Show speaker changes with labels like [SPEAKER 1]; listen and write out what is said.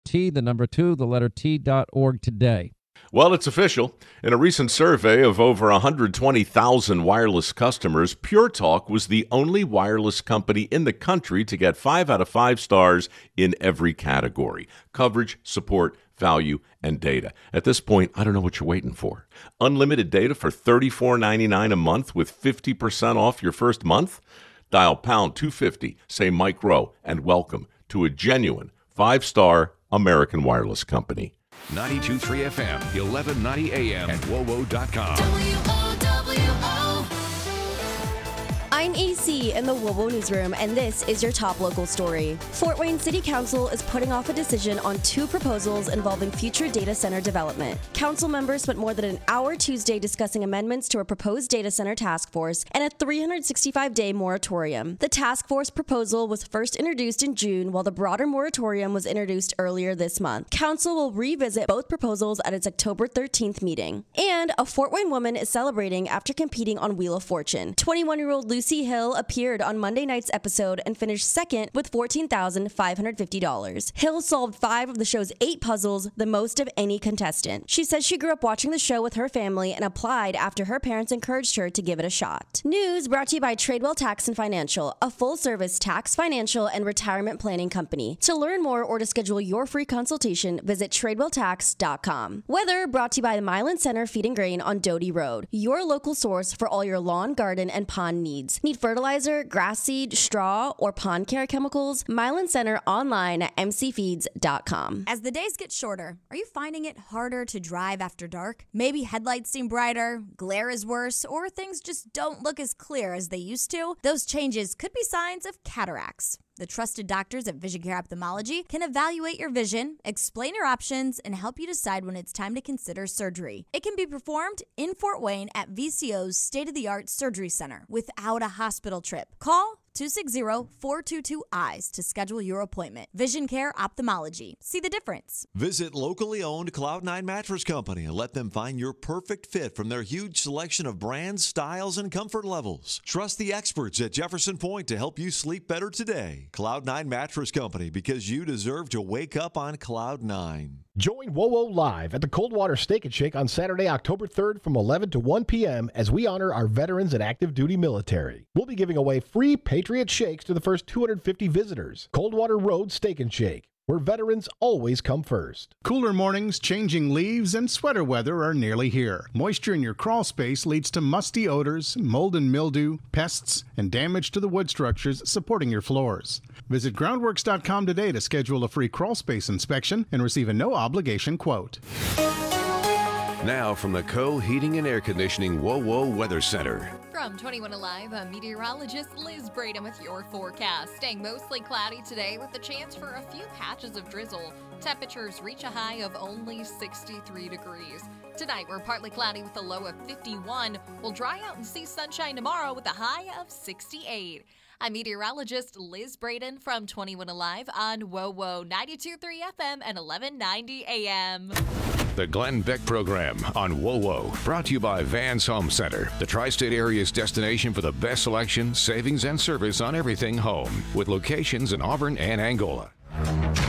[SPEAKER 1] T, the number 2, the letter T.org today.
[SPEAKER 2] Well, it's official. In a recent survey of over 120,000 wireless customers, Pure Talk was the only wireless company in the country to get 5 out of 5 stars in every category: coverage, support, value, and data. At this point, I don't know what you're waiting for. Unlimited data for $34.99 a month with 50% off your first month? Dial pound 250, say Mike Rowe, and welcome to a genuine 5-star American wireless company.
[SPEAKER 3] 92.3 FM, 1190 AM, and WOWO.com.
[SPEAKER 4] I'm AC in the WOWO newsroom, and this is your top local story. Fort Wayne City Council is putting off a decision on 2 proposals involving future data center development. Council members spent more than an hour Tuesday discussing amendments to a proposed data center task force and a 365-day moratorium. The task force proposal was first introduced in June, while the broader moratorium was introduced earlier this month. Council will revisit both proposals at its October 13th meeting. And a Fort Wayne woman is celebrating after competing on Wheel of Fortune. 21-year-old Lucy Hill appeared on Monday night's episode and finished second with $14,550. Hill solved 5 of the show's 8 puzzles, the most of any contestant. She says she grew up watching the show with her family and applied after her parents encouraged her to give it a shot. News brought to you by Tradewell Tax and Financial, a full-service tax, financial, and retirement planning company. To learn more or to schedule your free consultation, visit TradewellTax.com. Weather brought to you by the Milan Center Feed and Grain on Doty Road, your local source for all your lawn, garden, and pond needs. Need fertilizer, grass seed, straw, or pond care chemicals? Milan Center online at mcfeeds.com.
[SPEAKER 5] As the days get shorter, are you finding it harder to drive after dark? Maybe headlights seem brighter, glare is worse, or things just don't look as clear as they used to? Those changes could be signs of cataracts. The trusted doctors at Vision Care Ophthalmology can evaluate your vision, explain your options, and help you decide when it's time to consider surgery. It can be performed in Fort Wayne at VCO's state-of-the-art surgery center without a hospital trip. Call 260-422-EYES to schedule your appointment. Vision Care Ophthalmology. See the difference.
[SPEAKER 6] Visit locally owned Cloud9 Mattress Company and let them find your perfect fit from their huge selection of brands, styles, and comfort levels. Trust the experts at Jefferson Point to help you sleep better today. Cloud9 Mattress Company, because you deserve to wake up on Cloud 9.
[SPEAKER 7] Join WOWO live at the Coldwater Steak and Shake on Saturday, October 3rd from 11 to 1 p.m. as we honor our veterans and active duty military. We'll be giving away free Patriot Shakes to the first 250 visitors. Coldwater Road Steak and Shake, where veterans always come first.
[SPEAKER 8] Cooler mornings, changing leaves, and sweater weather are nearly here. Moisture in your crawl space leads to musty odors, mold and mildew, pests, and damage to the wood structures supporting your floors. Visit Groundworks.com today to schedule a free crawl space inspection and receive a no-obligation quote.
[SPEAKER 3] Now from the Co-Heating and Air Conditioning WOWO Weather Center.
[SPEAKER 9] From 21 Alive, I'm meteorologist Liz Braden with your forecast. Staying mostly cloudy today with the chance for a few patches of drizzle. Temperatures reach a high of only 63 degrees. Tonight, we're partly cloudy with a low of 51. We'll dry out and see sunshine tomorrow with a high of 68. I'm meteorologist Liz Braden from 21 Alive on WOWO 92.3 FM and 1190 AM.
[SPEAKER 3] The Glenn Beck Program on WOWO, brought to you by Vans Home Center, the tri-state area's destination for the best selection, savings, and service on everything home, with locations in Auburn and Angola.